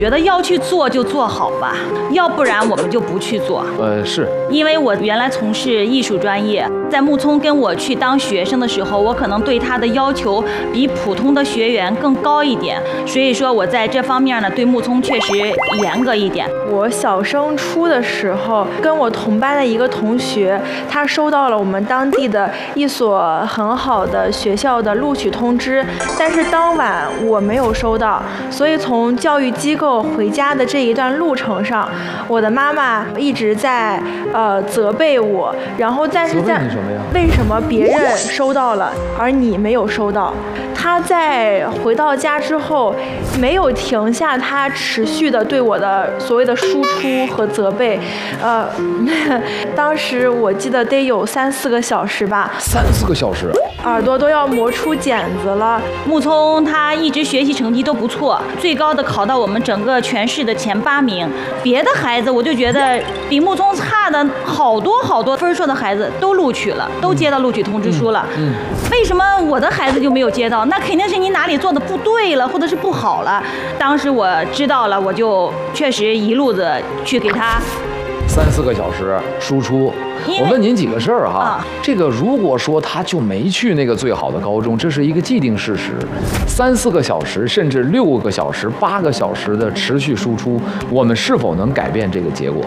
觉得要去做就做好吧，要不然我们就不去做。 是因为我原来从事艺术专业，在木聪跟我去当学生的时候，我可能对他的要求比普通的学员更高一点，所以说我在这方面呢，对木聪确实严格一点。 我小升初的时候，跟我同班的一个同学，他收到了我们当地的一所很好的学校的录取通知，但是当晚我没有收到，所以从教育机构回家的这一段路程上，我的妈妈一直在责备我，然后但是在为什么别人收到了而你没有收到？她在回到家之后没有停下她持续的对我的所谓的输出和责备，当时我记得得有3-4个小时吧 ，3-4个小时， 耳朵都要磨出茧子了。 木聪他一直学习成绩都不错，最高的考到我们整个全市的前8名。别的孩子我就觉得比木聪差的好多分数的孩子都录取了，都接到录取通知书了。为什么我的孩子就没有接到？那肯定是你哪里做的不对了，或者是不好了。当时我知道了，我就确实一路子去给他 3-4个小时输出。我问您几个事儿哈，这个如果说他就没去那个最好的高中，这是一个既定事实。3-4个小时，甚至6个小时、8个小时的持续输出，我们是否能改变这个结果？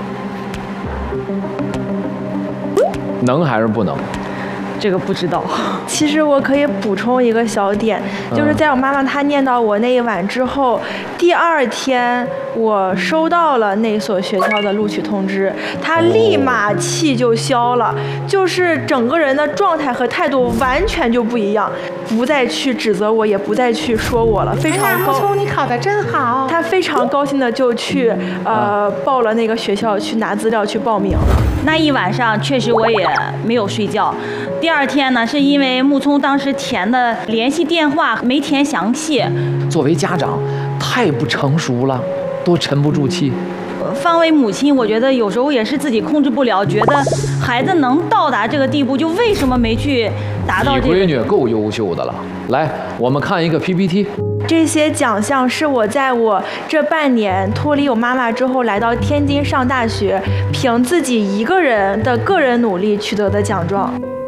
能还是不能？ 这个不知道。 其实我可以补充一个小点，就是在我妈妈她念叨我那一晚之后，第2天我收到了那所学校的录取通知，她立马气就消了，就是整个人的状态和态度完全就不一样，不再去指责我，也不再去说我了，非常高。 木聪，你考得真好。 她非常高兴的就去报了那个学校，去拿资料去报名了。 那一晚上确实我也没有睡觉。第2天呢，是因为木聪当时填的联系电话没填详细。 作为家长，太不成熟了，都沉不住气。 方为母亲，我觉得有时候也是自己控制不了，觉得孩子能到达这个地步，就为什么没去达到这个？ 你闺女够优秀的了。来，我们看一个 PPT。 这些奖项是我在我这半年脱离我妈妈之后来到天津上大学，凭自己一个人的个人努力取得的奖状。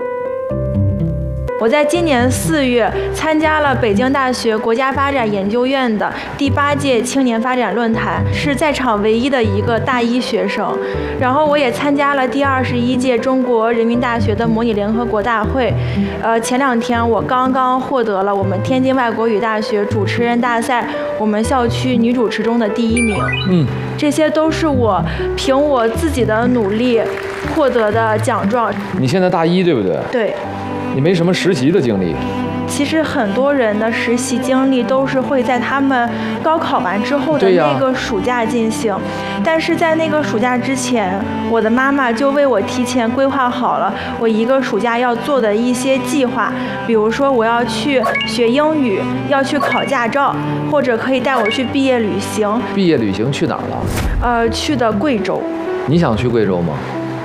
我在今年4月参加了北京大学国家发展研究院的第8届青年发展论坛，是在场唯一的一个大1学生。然后我也参加了第21届中国人民大学的模拟联合国大会。前2天我刚刚获得了我们天津外国语大学主持人大赛我们校区女主持中的第1名。这些都是我凭我自己的努力获得的奖状。 你现在大1对不对？ 对。 你没什么实习的经历。 其实很多人的实习经历都是会在他们高考完之后的那个暑假进行，但是在那个暑假之前，我的妈妈就为我提前规划好了我一个暑假要做的一些计划，比如说我要去学英语，要去考驾照，或者可以带我去毕业旅行。 毕业旅行去哪儿了？ 去的贵州。 你想去贵州吗？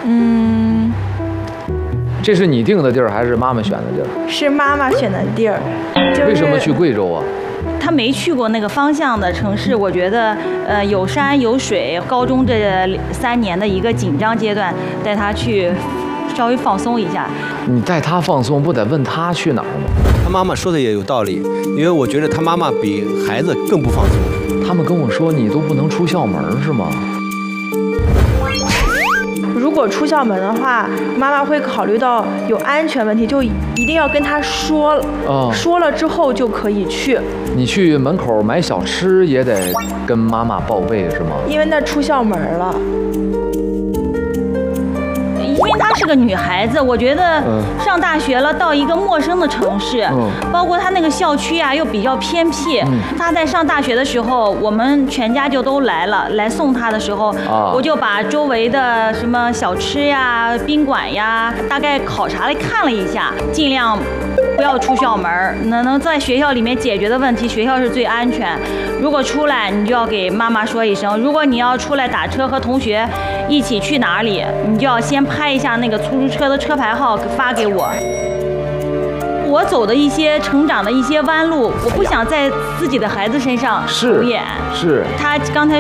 这是你定的地儿还是妈妈选的地儿？ 是妈妈选的地儿。 为什么去贵州啊？ 他没去过那个方向的城市，我觉得有山有水，高中这3年的一个紧张阶段，带他去稍微放松一下。 你带他放松，不得问他去哪儿吗？ 他妈妈说的也有道理，因为我觉得他妈妈比孩子更不放松。 他们跟我说你都不能出校门是吗？ 如果出校门的话，妈妈会考虑到有安全问题，就一定要跟他说了。说了之后就可以去。 你去门口买小吃也得跟妈妈报备是吗？ 因为那出校门了。 因为她是个女孩子，我觉得上大学了，到一个陌生的城市，包括她那个校区啊又比较偏僻。她在上大学的时候，我们全家就都来了，来送她的时候，我就把周围的什么小吃呀、宾馆呀，大概考察来看了一下，尽量不要出校门，能在学校里面解决的问题，学校是最安全。如果出来，你就要给妈妈说一声；如果你要出来打车和同学一起去哪里，你就要先拍一下那个出租车的车牌号发给我。 我走的一些成长的一些弯路，我不想在自己的孩子身上重演。 是， 他刚才